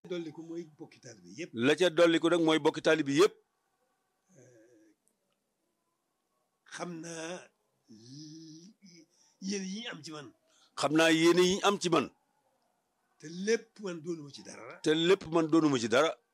dolliku mooy bokki taalibe yëpp. la ca dolliku nag mooy bokki taalibe yëpp. xam naa yéen yi am ci man. xam naa yéene yi am ci man. te lépp man doonuma ci dara. te lépp man doonuma ci dara.